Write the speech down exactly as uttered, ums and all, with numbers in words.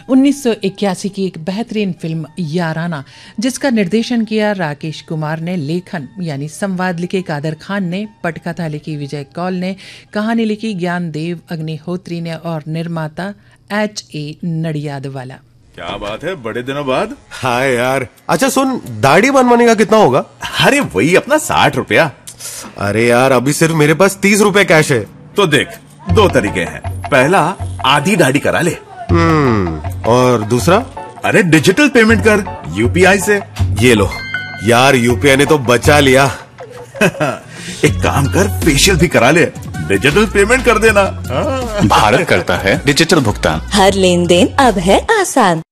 उन्नीस सौ इक्यासी की एक बेहतरीन फिल्म याराना, जिसका निर्देशन किया राकेश कुमार ने, लेखन यानी संवाद लिखे कादर खान ने, पटकथा लिखी विजय कौल ने, कहानी लिखी ज्ञानदेव अग्निहोत्री ने और निर्माता एच ए नडियादवाला। क्या बात है, बड़े दिनों बाद। हाँ यार। अच्छा सुन, दाढ़ी बनवाने का कितना होगा? अरे वही अपना साठ रुपया। अरे यार, अभी सिर्फ मेरे पास तीस रुपए कैश है। तो देख, दो तरीके हैं। पहला, आधी दाढ़ी करा ले। हम्म और दूसरा? अरे डिजिटल पेमेंट कर यूपीआई से। ये लो यार, यूपीआई ने तो बचा लिया। एक काम कर, फेशियल भी करा ले, डिजिटल पेमेंट कर देना। भारत करता है डिजिटल भुगतान। हर लेन देन अब है आसान।